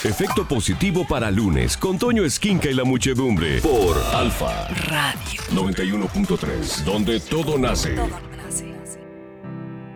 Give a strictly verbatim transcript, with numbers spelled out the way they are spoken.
Efecto positivo para lunes con Toño Esquinca y la muchedumbre por Alfa Radio noventa y uno punto tres, donde todo nace.